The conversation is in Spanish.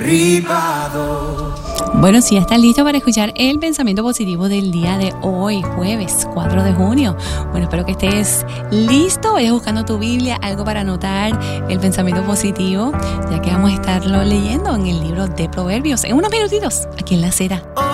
derribado. Bueno, si ya estás listo para escuchar el pensamiento positivo del día de hoy, jueves 4 de junio. Bueno, espero que estés listo, vayas buscando tu Biblia, algo para anotar el pensamiento positivo, ya que vamos a estarlo leyendo en el libro de Proverbios en unos minutitos, aquí en La Cera.